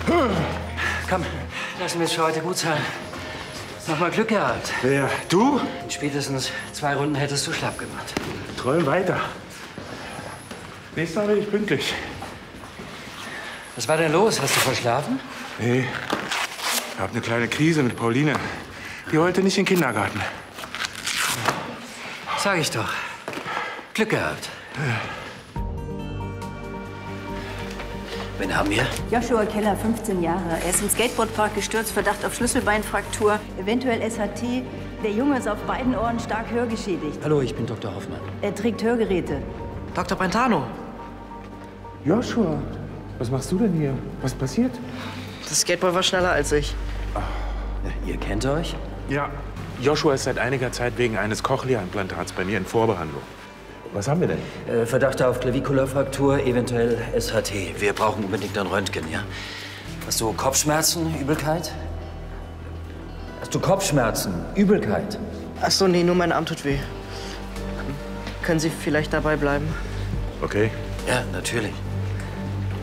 Komm, lassen wir es für heute gut sein. Nochmal Glück gehabt. Wer? Du? In spätestens 2 Runden hättest du schlapp gemacht. Träum weiter. Nächstes Mal bin ich pünktlich. Was war denn los? Hast du verschlafen? Nee. Ich hab eine kleine Krise mit Pauline. Die wollte nicht in den Kindergarten. Sag ich doch. Glück gehabt. Wen haben wir? Joshua Keller, 15 Jahre. Er ist im Skateboardpark gestürzt, Verdacht auf Schlüsselbeinfraktur, eventuell SHT. Der Junge ist auf beiden Ohren stark hörgeschädigt. Hallo, ich bin Dr. Hoffmann. Er trägt Hörgeräte. Dr. Brentano. Joshua, was machst du denn hier? Was passiert? Das Skateboard war schneller als ich. Ihr kennt euch? Ja. Joshua ist seit einiger Zeit wegen eines Cochlea-Implantats bei mir in Vorbehandlung. Was haben wir denn? Verdacht auf Klavikularfraktur, eventuell SHT. Wir brauchen unbedingt ein Röntgen, ja? Hast du Kopfschmerzen, Übelkeit? Hast du Kopfschmerzen, Übelkeit? Ach so, nee, nur mein Arm tut weh. Können Sie vielleicht dabei bleiben? Okay. Ja, natürlich.